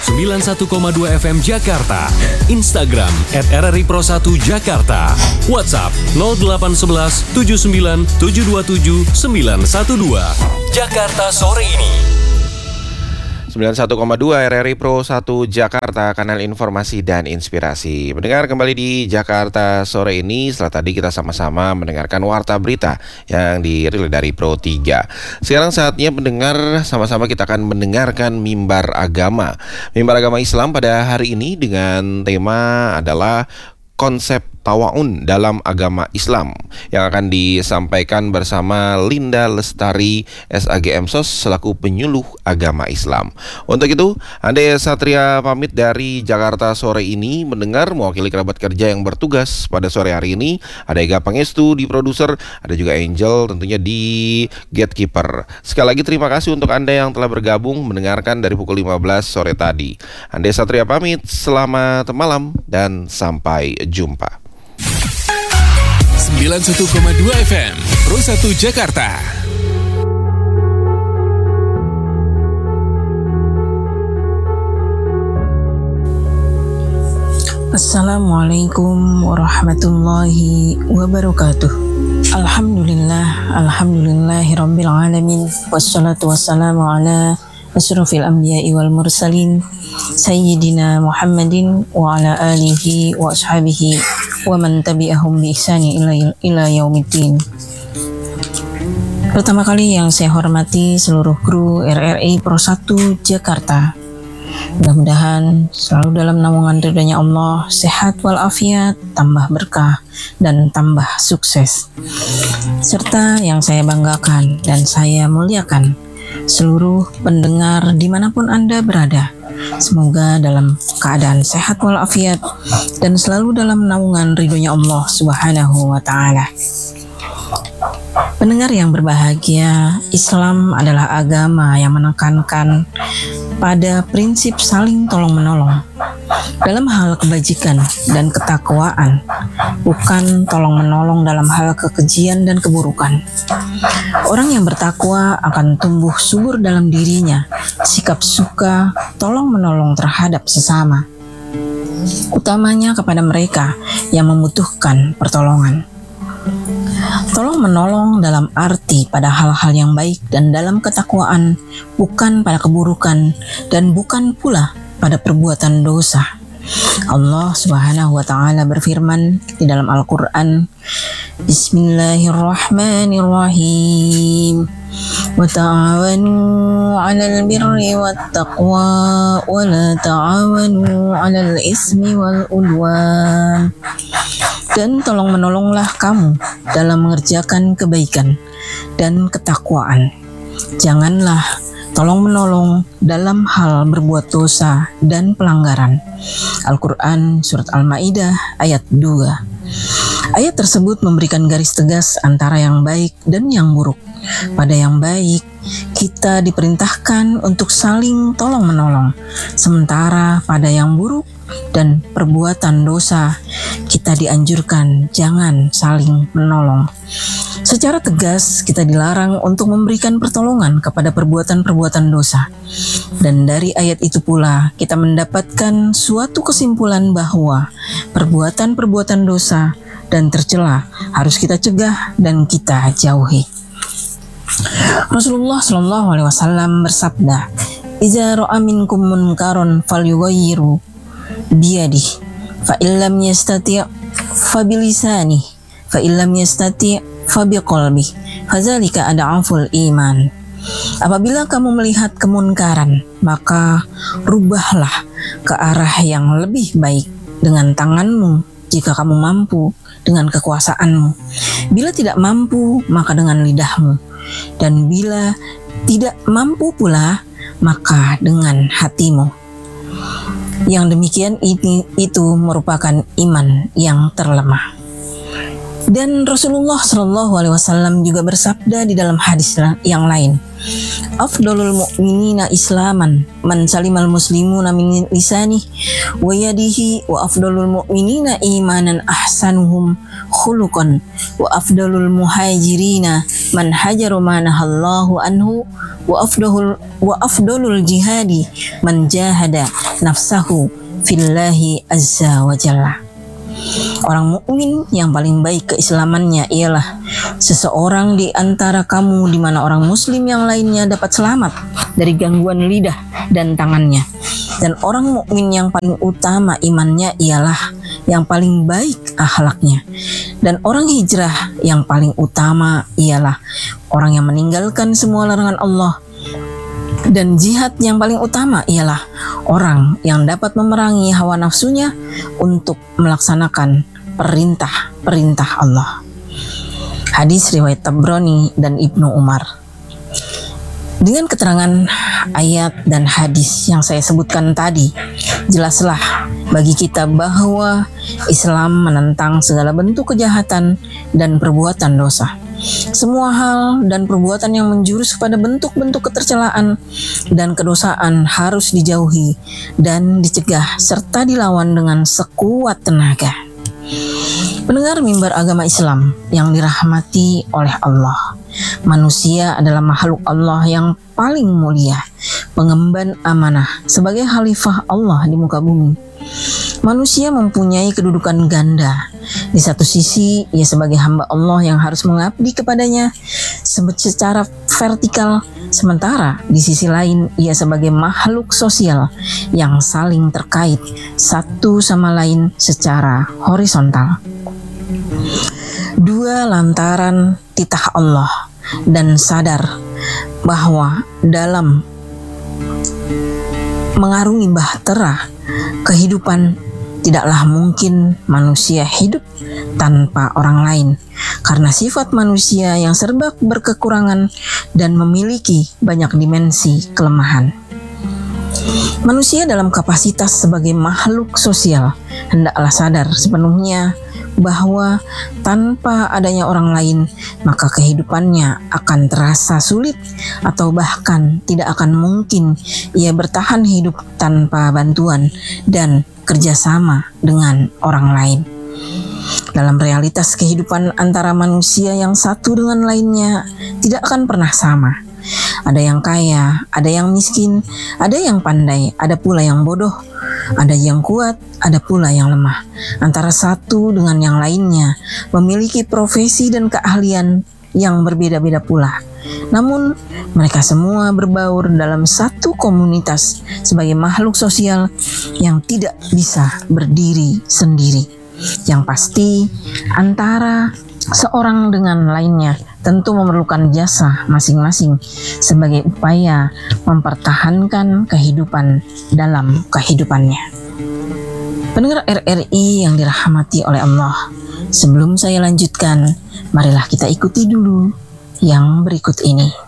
91,2 FM Jakarta, Instagram @RRI Pro1 Jakarta, WhatsApp 0811 79 727 912. Jakarta sore ini. 91,2 RRI Pro 1 Jakarta, kanal informasi dan inspirasi. Mendengar kembali di Jakarta sore ini, setelah tadi kita sama-sama mendengarkan warta berita yang dirilis dari Pro 3. Sekarang saatnya mendengar, sama-sama kita akan mendengarkan mimbar agama. Mimbar agama Islam pada hari ini dengan tema adalah konsep tawaun dalam agama Islam yang akan disampaikan bersama Linda Lestari SAGM SOS selaku penyuluh agama Islam. Untuk itu, Ande Satria pamit dari Jakarta sore ini mendengar mewakili kerabat kerja yang bertugas pada sore hari ini. Ada Ega Pangestu di produser, ada juga Angel tentunya di gatekeeper. Sekali lagi terima kasih untuk Anda yang telah bergabung mendengarkan dari pukul 15 sore tadi. Ande Satria pamit, selamat malam dan sampai jumpa. 91,2 FM Pro 1 Jakarta. Assalamualaikum warahmatullahi wabarakatuh. Alhamdulillahirabbil alamin. Wassalatu wassalamu ala asyrafil anbiya'i wal mursalin Sayyidina Muhammadin wa ala alihi wa ashabihi wa man tabi'ahum bi ihsani ila yaumiddin. Pertama kali yang saya hormati seluruh kru RRI Pro 1 Jakarta. Mudah-mudahan selalu dalam naungan ridhonya Allah, sehat walafiat, tambah berkah dan tambah sukses. Serta yang saya banggakan dan saya muliakan, seluruh pendengar dimanapun Anda berada, semoga dalam keadaan sehat walafiat dan selalu dalam naungan ridhonya Allah Subhanahu wa ta'ala. Pendengar yang berbahagia, Islam adalah agama yang menekankan pada prinsip saling tolong-menolong dalam hal kebajikan dan ketakwaan, bukan tolong-menolong dalam hal kekejian dan keburukan. Orang yang bertakwa akan tumbuh subur dalam dirinya sikap suka tolong-menolong terhadap sesama, utamanya kepada mereka yang membutuhkan pertolongan. Tolong-menolong dalam arti pada hal-hal yang baik dan dalam ketakwaan, bukan pada keburukan dan bukan pula pada perbuatan dosa. Allah Subhanahu wa ta'ala berfirman di dalam Al-Quran, Bismillahirrahmanirrahim, wa ta'awanu 'alal birri wat taqwa wa la ta'awanu 'alal ismi wal udwan. Dan tolong menolonglah kamu dalam mengerjakan kebaikan dan ketakwaan. Janganlah tolong menolong dalam hal berbuat dosa dan pelanggaran. Al-Quran Surat Al-Ma'idah ayat 2. Ayat tersebut memberikan garis tegas antara yang baik dan yang buruk. Pada yang baik, kita diperintahkan untuk saling tolong-menolong. Sementara pada yang buruk dan perbuatan dosa, kita dianjurkan jangan saling menolong. Secara tegas, kita dilarang untuk memberikan pertolongan kepada perbuatan-perbuatan dosa. Dan dari ayat itu pula, kita mendapatkan suatu kesimpulan bahwa perbuatan-perbuatan dosa dan tercela harus kita cegah dan kita jauhi. Rasulullah SAW bersabda, "Iza ra'a minkum munkaron falyughayyiru biyadihi, fa illam yastati' fa bilisanihi, fa illam yastati' fa biqalbihi, fadzalika ad'aful iman." Apabila kamu melihat kemunkaran, maka rubahlah ke arah yang lebih baik dengan tanganmu jika kamu mampu, dengan kekuasaanmu. Bila tidak mampu, maka dengan lidahmu. Dan bila tidak mampu pula, maka dengan hatimu. Yang demikian itu merupakan iman yang terlemah. Dan Rasulullah Shallallahu Alaihi Wasallam juga bersabda di dalam hadis yang lain, "Afdalul mu'minina islaman man salimal muslimuna min lisani wa yadihi, wa afdalul mu'minina imanan ahsanuhum khuluqan, wa afdalul muhajirina man hajaru ma nahallahu anhu, wa afdalul jihadi man jahada nafsahu fillahi azza wa jalla." Orang mukmin yang paling baik keislamannya ialah seseorang di antara kamu di mana orang muslim yang lainnya dapat selamat dari gangguan lidah dan tangannya. Dan orang mukmin yang paling utama imannya ialah yang paling baik akhlaknya. Dan orang hijrah yang paling utama ialah orang yang meninggalkan semua larangan Allah. Dan jihad yang paling utama ialah orang yang dapat memerangi hawa nafsunya untuk melaksanakan perintah-perintah Allah. Hadis riwayat Tabrani dan Ibnu Umar. Dengan keterangan ayat dan hadis yang saya sebutkan tadi, jelaslah bagi kita bahwa Islam menentang segala bentuk kejahatan dan perbuatan dosa. Semua hal dan perbuatan yang menjurus kepada bentuk-bentuk ketercelaan dan kedosaan harus dijauhi dan dicegah serta dilawan dengan sekuat tenaga. Pendengar mimbar agama Islam yang dirahmati oleh Allah, manusia adalah makhluk Allah yang paling mulia, pengemban amanah sebagai khalifah Allah di muka bumi. Manusia mempunyai kedudukan ganda. Di satu sisi, ia sebagai hamba Allah yang harus mengabdi kepadanya secara vertikal, sementara di sisi lain, ia sebagai makhluk sosial yang saling terkait satu sama lain secara horizontal. Dua lantaran titah Allah dan sadar bahwa dalam mengarungi bahtera kehidupan tidaklah mungkin manusia hidup tanpa orang lain, karena sifat manusia yang serba berkekurangan dan memiliki banyak dimensi kelemahan. Manusia dalam kapasitas sebagai makhluk sosial hendaklah sadar sepenuhnya bahwa tanpa adanya orang lain, maka kehidupannya akan terasa sulit atau bahkan tidak akan mungkin ia bertahan hidup tanpa bantuan dan kerjasama dengan orang lain. Dalam realitas kehidupan antara manusia yang satu dengan lainnya tidak akan pernah sama. Ada yang kaya, ada yang miskin, ada yang pandai, ada pula yang bodoh, ada yang kuat, ada pula yang lemah. Antara satu dengan yang lainnya memiliki profesi dan keahlian yang berbeda-beda pula. Namun mereka semua berbaur dalam satu komunitas sebagai makhluk sosial yang tidak bisa berdiri sendiri. Yang pasti antara seorang dengan lainnya tentu memerlukan jasa masing-masing sebagai upaya mempertahankan kehidupan dalam kehidupannya. Pendengar RRI yang dirahmati oleh Allah, sebelum saya lanjutkan, marilah kita ikuti dulu yang berikut ini.